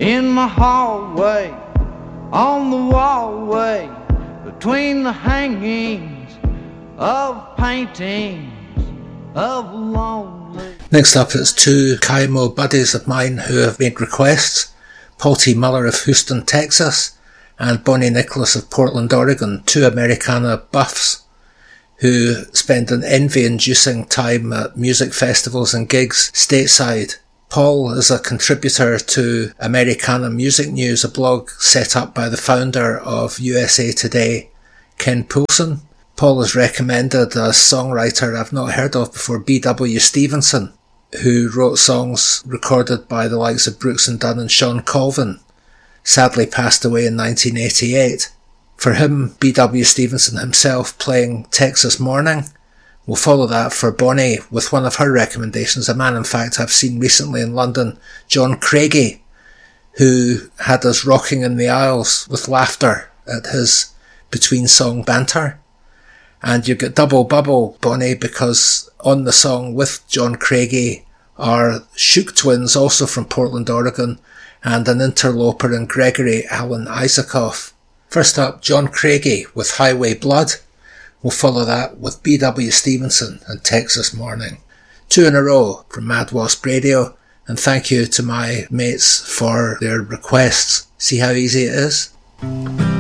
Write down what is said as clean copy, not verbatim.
in my hallway, on the wallway, between the hangings of paintings of lonely. Next up, it's two Kaimo buddies of mine who have made requests. Paul T. Miller of Houston, Texas, and Bonnie Nicholas of Portland, Oregon, two Americana buffs who spend an envy-inducing time at music festivals and gigs stateside. Paul is a contributor to Americana Music News, a blog set up by the founder of USA Today, Ken Poulsen. Paul is recommended a songwriter I've not heard of before, B.W. Stevenson, who wrote songs recorded by the likes of Brooks and Dunn and Sean Colvin, sadly passed away in 1988. For him, B.W. Stevenson himself playing Texas Morning. We'll follow that for Bonnie with one of her recommendations, a man in fact I've seen recently in London, John Craigie, who had us rocking in the aisles with laughter at his between-song banter. And you get double bubble, Bonnie, because on the song with John Craigie are Shook Twins, also from Portland, Oregon, and an interloper in Gregory Alan Isaacoff. First up, John Craigie with Highway Blood. We'll follow that with B.W. Stevenson and Texas Morning. 2 in a row from Mad Wasp Radio, and thank you to my mates for their requests. See how easy it is?